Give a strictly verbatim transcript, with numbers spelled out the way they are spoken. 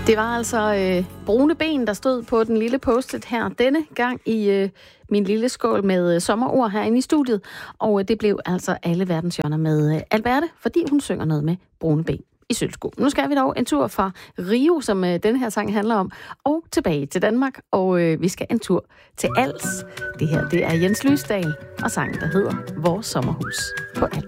Det var altså øh, brune ben, der stod på den lille post-it her denne gang i øh, min lille skål med øh, sommerord herinde i studiet. Og øh, det blev altså alle verdenshjørner med øh, Alberte, fordi hun synger noget med brune ben i sølvsko. Nu skal vi dog en tur fra Rio, som øh, den her sang handler om, og tilbage til Danmark. Og øh, vi skal en tur til Als. Det her, det er Jens Lysdal og sangen, der hedder Vores Sommerhus på Als.